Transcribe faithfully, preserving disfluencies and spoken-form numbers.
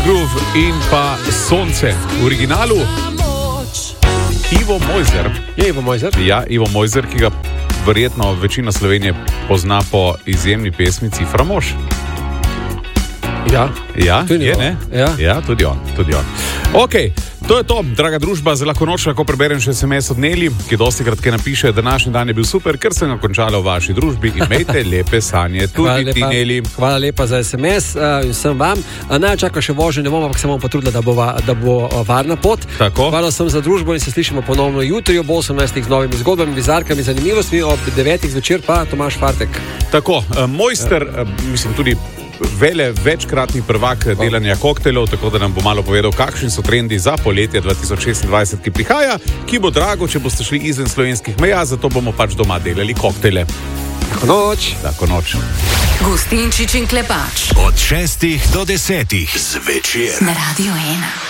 Groove in pa Sonce. V originalu Ivo Mojzer. Je Ivo Mojzer? Ja, Ivo Mojzer, ki ga verjetno večina Slovenije pozna po izjemni pesmici Framoš. Ja, ja je, ne? Ja. ja, tudi on, tudi on. Ok, to je to, draga družba, za lahko noč lahko preberem še es em es od Neli, ki dosti kratke napiše, današnji dan je bil super, ker sem ga končala v vaši družbi. Imejte lepe sanje, tudi ti, Neli. Hvala lepa za es em es uh, in vsem vam. Uh, naj čaka še vožnje, ne bomo, ampak se bomo potrudili, da bo, va, da bo uh, varna pot. Tako. Hvala sem za družbo in se slišimo ponovno jutri ob osemnajstih z novimi zgodbami, bizarkami, zanimivostmi, ob devetih zvečer pa Tomaž Fartek. Tako, uh, mojster, uh, mislim tudi vele večkratni prvak delanja koktelov, tako da nam bo malo povedal, kakšni so trendi za poletje dva tisoč šestindvajset, ki prihaja, ki bo drago, če boste šli izven slovenskih meja, zato bomo pač doma delali koktele. Lahko noč. Lahko noč. Gustinčič in Klepač. Od šestih do desetih zvečer. Na Radio ena.